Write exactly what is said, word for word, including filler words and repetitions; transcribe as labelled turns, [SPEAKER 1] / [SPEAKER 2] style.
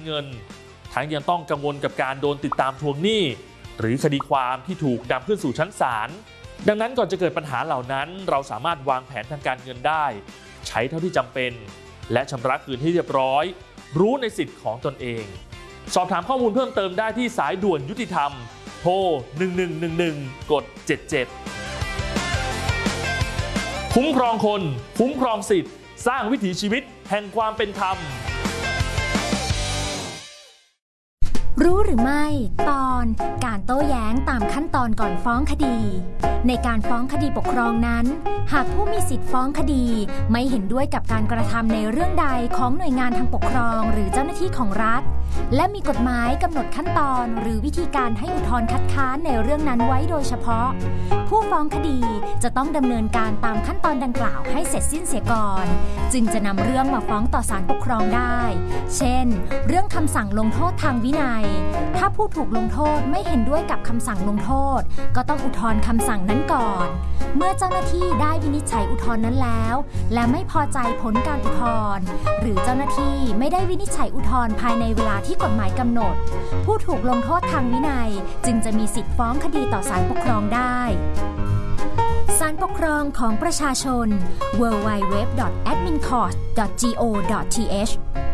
[SPEAKER 1] เงินทั้งยังต้องกังวลกับการโดนติดตามทวงหนี้หรือคดีความที่ถูกนำขึ้นสู่ชั้นศาลดังนั้นก่อนจะเกิดปัญหาเหล่านั้นเราสามารถวางแผนทางการเงินได้ใช้เท่าที่จำเป็นและชำระคืนให้เรียบร้อยรู้ในสิทธิ์ของตนเองสอบถามข้อมูลเพิ่มเติมได้ที่สายด่วนยุติธรรมโทรหนึ่งหนึ่งหนึ่งหนึ่งกดเจ็ดเจ็ดคุ้มครองคนคุ้มครองสิทธิ์สร้างวิถีชีวิตแห่งความเป็นธรรม
[SPEAKER 2] รู้หรือไม่ตอนการโต้แย้งตามขั้นตอนก่อนฟ้องคดีในการฟ้องคดีปกครองนั้นหากผู้มีสิทธิ์ฟ้องคดีไม่เห็นด้วยกับการกระทำในเรื่องใดของหน่วยงานทางปกครองหรือเจ้าหน้าที่ของรัฐและมีกฎหมายกำหนดขั้นตอนหรือวิธีการให้อุทธรณ์คัดค้านในเรื่องนั้นไว้โดยเฉพาะผู้ฟ้องคดีจะต้องดำเนินการตามขั้นตอนดังกล่าวให้เสร็จสิ้นเสียก่อนจึงจะนำเรื่องมาฟ้องต่อศาลปกครองได้เช่นเรื่องคำสั่งลงโทษทางวินัยถ้าผู้ถูกลงโทษไม่เห็นด้วยกับคำสั่งลงโทษก็ต้องอุทธรณ์คำสั่งนั้นก่อนเมื่อเจ้าหน้าที่ได้วินิจฉัยอุทธรณ์นั้นแล้วและไม่พอใจผลการอุทธรณ์หรือเจ้าหน้าที่ไม่ได้วินิจฉัยอุทธรณ์ภายในเวลาที่กฎหมายกำหนดผู้ถูกลงโทษทางวินัยจึงจะมีสิทธิฟ้องคดีต่อศาลปกครองได้ศาลปกครองของประชาชน ดับเบิลยู ดับเบิลยู ดับเบิลยู ดอท แอดมินคอร์ท ดอท จี โอ ดอท ที เอช